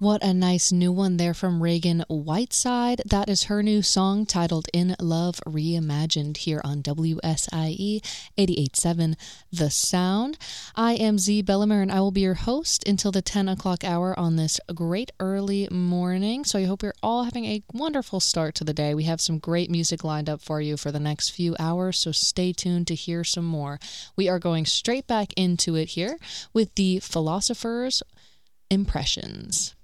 What a nice new one there from Reagan Whiteside. That is her new song titled In Love Reimagined here on WSIE 88.7 The Sound. I am Z Bellimer and I will be your host until the 10 o'clock hour on this great early morning. So I hope you're all having a wonderful start to the day. We have some great music lined up for you for the next few hours, so stay tuned to hear some more. We are going straight back into it here with the Philosophers' Impressions.